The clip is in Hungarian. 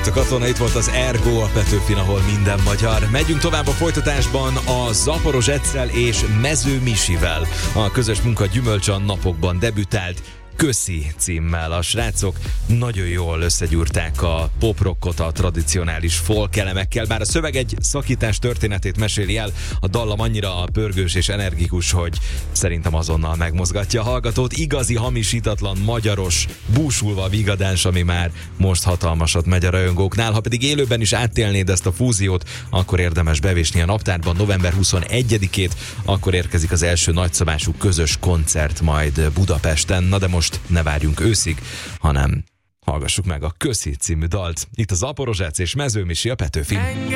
a katona, itt volt az Ergo a Petőfin, ahol minden magyar. Megyünk tovább a folytatásban a Zaporozsecel és Mező Misivel. A közös munka gyümölcse a napokban debütált Köszi címmel. A srácok nagyon jól összegyúrták a poprockot a tradicionális folk elemekkel, bár a szöveg egy szakítás történetét meséli el, a dallam annyira pörgős és energikus, hogy szerintem azonnal megmozgatja a hallgatót. Igazi, hamisítatlan, magyaros, búsulva vigadáns, ami már most hatalmasat megy a rajongóknál. Ha pedig élőben is átélnéd ezt a fúziót, akkor érdemes bevésni a naptárban november 21-ét, akkor érkezik az első nagyszabású közös koncert majd Budapesten. Na de most ne várjunk őszig, hanem hallgassuk meg a Köszi című dalt. Itt az Zaporozsec és Mező Misi a Petőfin.